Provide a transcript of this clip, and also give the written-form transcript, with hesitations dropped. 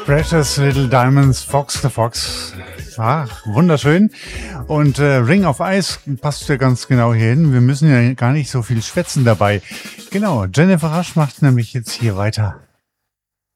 Precious Little Diamonds, Fox the Fox. Ach, wunderschön. Und Ring of Ice passt ja ganz genau hier hin. Wir müssen ja gar nicht so viel schwätzen dabei. Genau, Jennifer Rush macht nämlich jetzt hier weiter.